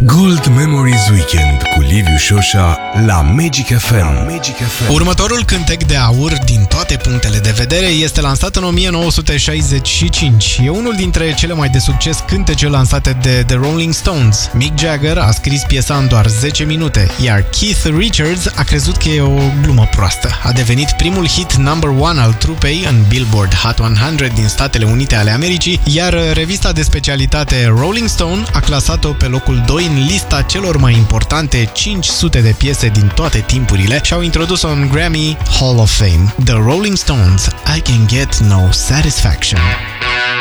Gold Memories Weekend cu Liviu Șoșa la Magic FM. Următorul cântec de aur din toate punctele de vedere este lansat în 1965. E unul dintre cele mai de succes cântece lansate de The Rolling Stones. Mick Jagger a scris piesa în doar 10 minute, iar Keith Richards a crezut că e o glumă proastă. A devenit primul hit number one al trupei în Billboard Hot 100 din Statele Unite ale Americii, iar revista de specialitate Rolling Stone a clasat-o pe locul 2 în lista celor mai importante 500 de piese din toate timpurile și au introdus-o în Grammy Hall of Fame. The Rolling Stones, I Can Get No Satisfaction.